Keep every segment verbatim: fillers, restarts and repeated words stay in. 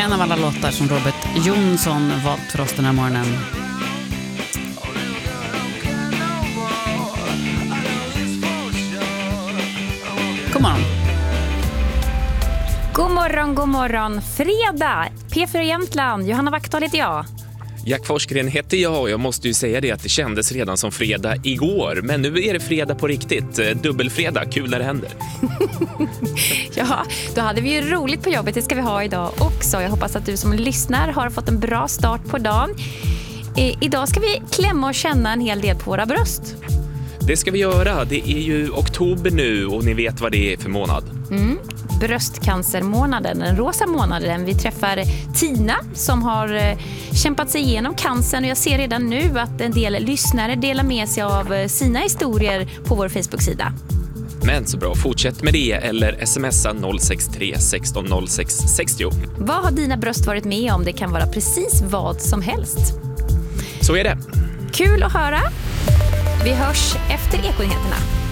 En av alla låtar som Robert Jonsson valt för oss den här morgonen. God morgon. God morgon, god morgon. Fredag. P fyra Jämtland. Johanna Vaktholm heter jag. Jack Forsgren heter jag och jag måste ju säga det att det kändes redan som fredag igår. Men nu är det fredag på riktigt. Dubbelfredag, kul när det händer. Ja, då hade vi ju roligt på jobbet. Det ska vi ha idag också. Jag hoppas att du som lyssnar har fått en bra start på dagen. I, idag ska vi klämma och känna en hel del på våra bröst. Det ska vi göra. Det är ju oktober nu och ni vet vad det är för månad. Mm. Bröstcancermånaden, den rosa månaden. Vi träffar Tina som har kämpat sig igenom cancern och jag ser redan nu att en del lyssnare delar med sig av sina historier på vår Facebook-sida. Men så bra, fortsätt med det eller smsa noll sex tre sexton noll sex sextio. Vad har dina bröst varit med om? Det kan vara precis vad som helst. Så är det. Kul att höra. Vi hörs efter Ekonyheterna.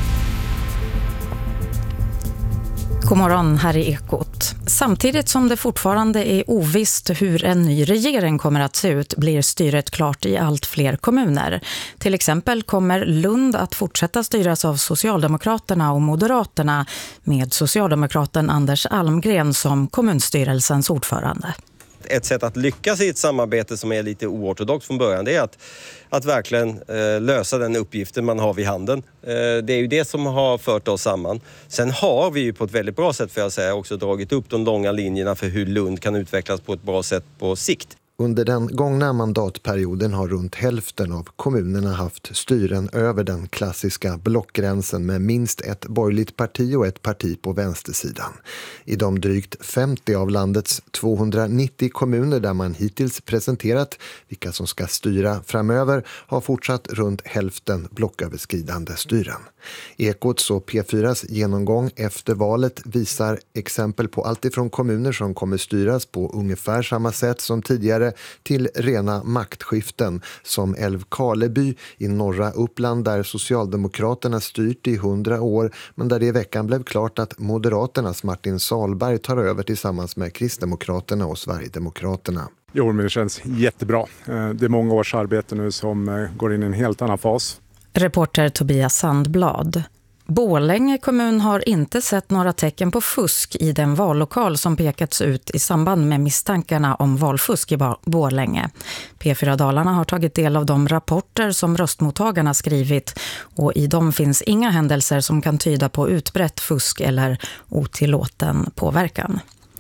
God morgon, här är Ekot. Samtidigt som det fortfarande är ovisst hur en ny regering kommer att se ut blir styret klart i allt fler kommuner. Till exempel kommer Lund att fortsätta styras av Socialdemokraterna och Moderaterna med socialdemokraten Anders Almgren som kommunstyrelsens ordförande. Ett sätt att lyckas i ett samarbete som är lite oortodox från början, det är att, att verkligen eh, lösa den uppgiften man har vid handen. Eh, det är ju det som har fört oss samman. Sen har vi ju på ett väldigt bra sätt, för jag säga, också dragit upp de långa linjerna för hur Lund kan utvecklas på ett bra sätt på sikt. Under den gångna mandatperioden har runt hälften av kommunerna haft styren över den klassiska blockgränsen med minst ett borgerligt parti och ett parti på vänstersidan. I de drygt femtio av landets tvåhundranittio kommuner där man hittills presenterat vilka som ska styra framöver har fortsatt runt hälften blocköverskridande styren. Ekots och P fyras genomgång efter valet visar exempel på allt ifrån kommuner som kommer styras på ungefär samma sätt som tidigare till rena maktskiften som Älvkarleby i norra Uppland där Socialdemokraterna styrt i hundra år men där det i veckan blev klart att Moderaternas Martin Salberg tar över tillsammans med Kristdemokraterna och Sverigedemokraterna. Jo, men det känns jättebra. Det är många års arbete nu som går in i en helt annan fas. Reporter Tobias Sandblad. Borlänge kommun har inte sett några tecken på fusk i den vallokal som pekats ut i samband med misstankarna om valfusk i Borlänge. P fyra Dalarna har tagit del av de rapporter som röstmottagarna skrivit och i dem finns inga händelser som kan tyda på utbrett fusk eller otillåten påverkan.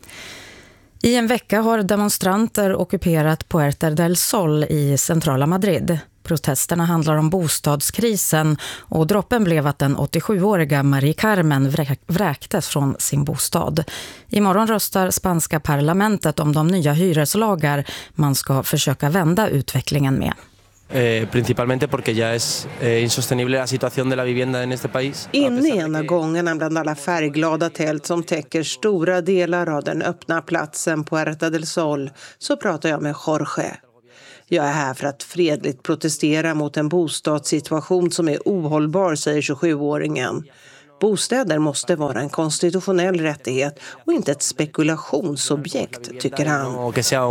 I en vecka har demonstranter ockuperat Puerta del Sol i centrala Madrid. Protesterna handlar om bostadskrisen och droppen blev att den åttiosjuåriga Marie Carmen vräktes från sin bostad. Imorgon röstar spanska parlamentet om de nya hyreslagar man ska försöka vända utvecklingen med. Eh, principalmente porque ya es eh, insostenible la situación de la vivienda en este país. Inne i en av gångarna bland alla färgglada tält som täcker stora delar av den öppna platsen på Puerta del Sol så pratar jag med Jorge. Jag är här för att fredligt protestera mot en bostadssituation som är ohållbar, säger tjugosjuåringen. Bostäder måste vara en konstitutionell rättighet och inte ett spekulationsobjekt, tycker han.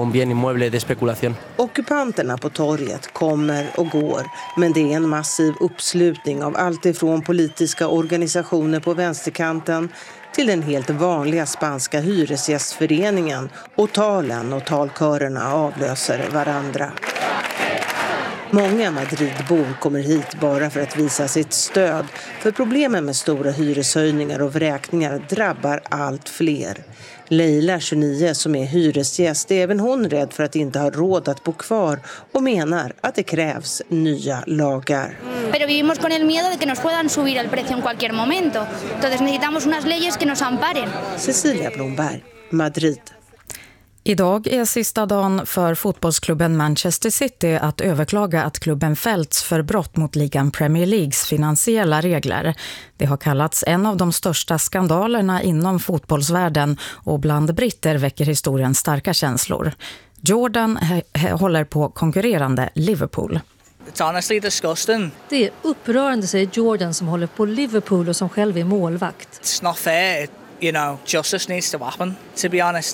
Ockupanterna på torget kommer och går, men det är en massiv uppslutning av allt ifrån politiska organisationer på vänsterkanten till den helt vanliga spanska hyresgästföreningen, och talen och talkörerna avlöser varandra. Många Madridbor kommer hit bara för att visa sitt stöd, för problemen med stora hyreshöjningar och vräkningar drabbar allt fler. Leila, tjugonio, som är hyresgäst, är även hon rädd för att inte ha råd att bo kvar och menar att det krävs nya lagar. Pero vivimos con el miedo de que nos puedan subir el precio en cualquier momento. Entonces necesitamos unas leyes que nos amparen. Cecilia Blomberg, Madrid. Idag är sista dagen för fotbollsklubben Manchester City att överklaga att klubben fällts för brott mot ligan Premier Leagues finansiella regler. Det har kallats en av de största skandalerna inom fotbollsvärlden och bland britter väcker historien starka känslor. Jordan håller på konkurrerande Liverpool. It's honestly disgusting. Det är upprörande, säger Jordan som håller på Liverpool och som själv är målvakt. It's not fair. You know, justice needs to happen, to be honest.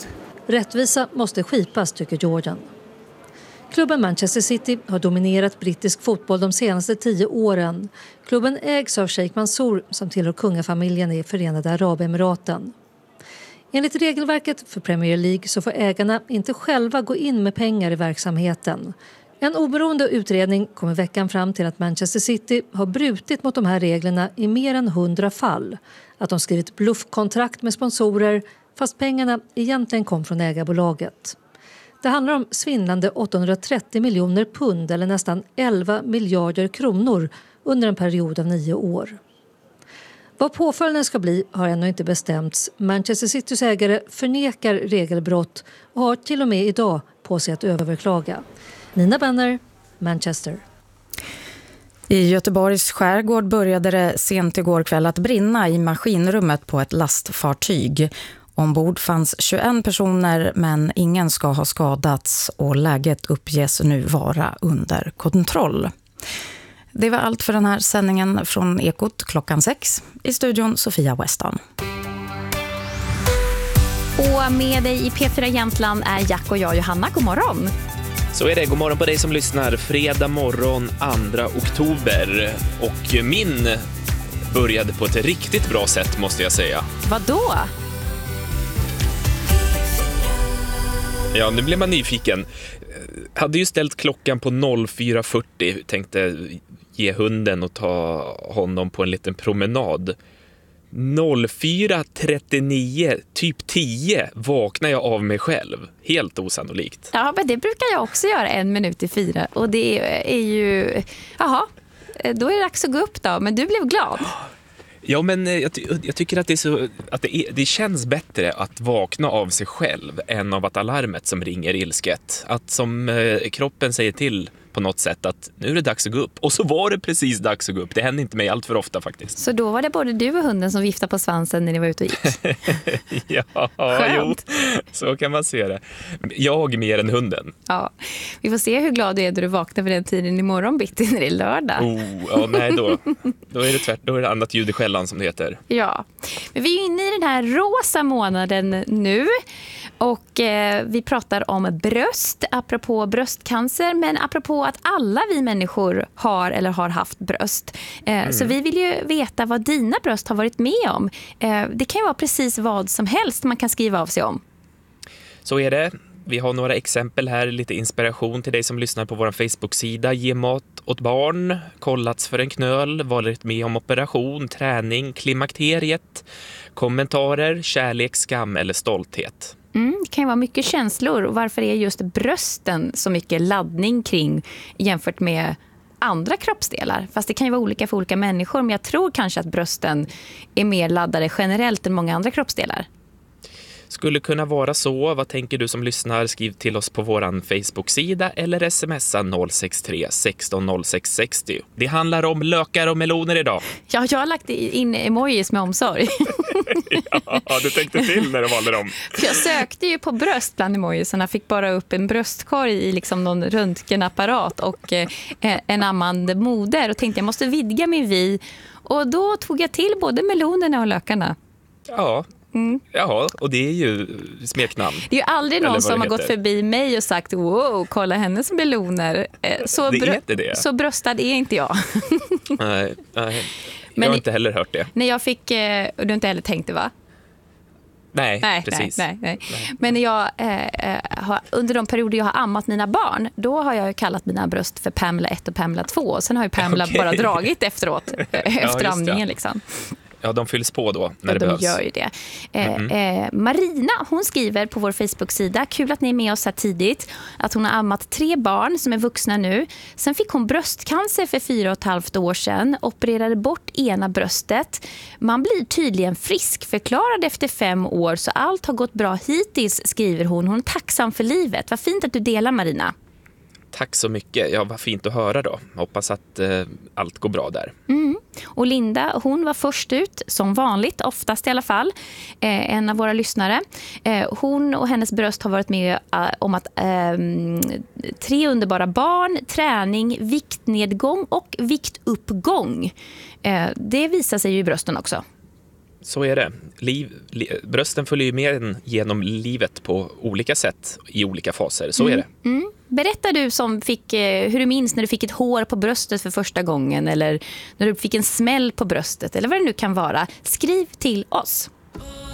Rättvisa måste skipas, tycker Jordan. Klubben Manchester City har dominerat brittisk fotboll de senaste tio åren. Klubben ägs av Sheikh Mansour som tillhör kungafamiljen i Förenade Arabemiraten. Enligt regelverket för Premier League så får ägarna inte själva gå in med pengar i verksamheten. En oberoende utredning kom i veckan fram till att Manchester City har brutit mot de här reglerna i mer än hundra fall. Att de skrivit bluffkontrakt med sponsorer fast pengarna egentligen kom från ägarbolaget. Det handlar om svindlande åttahundratrettio miljoner pund eller nästan elva miljarder kronor under en period av nio år. Vad påföljden ska bli har ännu inte bestämts. Manchester Citys ägare förnekar regelbrott och har till och med idag på sig att överklaga. Nina Benner, Manchester. I Göteborgs skärgård började det sent igår kväll att brinna i maskinrummet på ett lastfartyg. Ombord fanns tjugoen personer men ingen ska ha skadats och läget uppges nu vara under kontroll. Det var allt för den här sändningen från Ekot klockan sex. I studion Sofia Weston. Och med dig i P fyra Jämtland är Jack och jag Johanna. God morgon! Så är det. God morgon på dig som lyssnar. Fredag morgon andra oktober. Och min började på ett riktigt bra sätt måste jag säga. Vad då? Ja, nu blev man nyfiken. Hade ju ställt klockan på noll fyra fyrtio. Tänkte ge hunden och ta honom på en liten promenad. noll fyra trettionio, typ tio, vaknar jag av mig själv. Helt osannolikt. Ja, men det brukar jag också göra en minut i fyra. Och det är ju... Jaha, då är det dags att gå upp då. Men du blev glad. Ja, men jag, ty- jag tycker att, det, är så, att det, är, det känns bättre att vakna av sig själv än av att alarmet som ringer ilsket. Att som eh, kroppen säger till på något sätt att nu är det dags att gå upp. Och så var det precis dags att gå upp. Det händer inte mig allt för ofta faktiskt. Så då var det både du och hunden som viftade på svansen när ni var ute och gick? Ja, Skönt. Jo, så kan man se det. Jag mer än hunden. Ja, vi får se hur glad du är då du vaknar för den tiden imorgon bitti när det är lördag. Oh, ja, nej då. Då är det tvärt, då är det annat ljud i skällan som det heter. Ja, men vi är inne i den här rosa månaden nu. Och eh, vi pratar om bröst, apropå bröstcancer, men apropå att alla vi människor har eller har haft bröst. Eh, mm. Så vi vill ju veta vad dina bröst har varit med om. Eh, det kan ju vara precis vad som helst man kan skriva av sig om. Så är det. Vi har några exempel här, lite inspiration till dig som lyssnar på vår Facebook-sida. Ge mat åt barn, kollats för en knöl, varit med om operation, träning, klimakteriet, kommentarer, kärlek, skam eller stolthet. Mm, det kan ju vara mycket känslor. Och varför är just brösten så mycket laddning kring jämfört med andra kroppsdelar? Fast det kan ju vara olika för olika människor. Men jag tror kanske att brösten är mer laddade generellt än många andra kroppsdelar. Skulle kunna vara så. Vad tänker du som lyssnar? Skriv till oss på våran Facebook-sida eller smsa noll sex tre sexton noll sex sextio. Det handlar om lökar och meloner idag. Ja, jag har lagt in emojis med omsorg. Ja, du tänkte till när du valde dem. För jag sökte ju på bröst bland emojisarna. Fick bara upp en bröstkorg i liksom någon röntgenapparat och eh, en ammande moder. Och tänkte jag måste vidga min vy. Och då tog jag till både melonerna och lökarna. Ja. Mm. Jaha, och det är ju smeknamn. Det är ju aldrig någon som har gått förbi mig och sagt wow, kolla hennes meloner. Så, det är brö- inte det. Så bröstad är inte jag. Nej, nej. Men jag har inte heller hört det. När jag fick, och du inte heller tänkte va? Nej, nej, precis. Nej, nej, nej. Men när jag, eh, har, under de perioder jag har ammat mina barn, då har jag kallat mina bröst för Pamela ett och Pamela två. Och sen har ju Pamela okay. bara dragit efteråt, efter ja, amningen liksom. Ja, de fylls på då när ja, det de behövs. De gör ju det. Eh, mm-hmm. eh, Marina, hon skriver på vår Facebook-sida, kul att ni är med oss här tidigt, att hon har ammat tre barn som är vuxna nu. Sen fick hon bröstcancer för fyra och ett halvt år sedan, opererade bort ena bröstet. Man blir tydligen friskförklarad efter fem år, så allt har gått bra hittills, skriver hon. Hon är tacksam för livet. Vad fint att du delar, Marina. Tack så mycket. Ja, vad fint att höra då. Hoppas att eh, allt går bra där. Mm. Och Linda, hon var först ut, som vanligt, oftast i alla fall, eh, en av våra lyssnare. Eh, hon och hennes bröst har varit med eh, om att eh, tre underbara barn, träning, viktnedgång och viktuppgång. Eh, det visar sig ju i brösten också. Så är det. Liv, li, brösten följer ju med en genom livet på olika sätt i olika faser. Så mm. är det. Mm. Berätta du som fick, hur du minns när du fick ett hår på bröstet för första gången eller när du fick en smäll på bröstet eller vad det nu kan vara. Skriv till oss.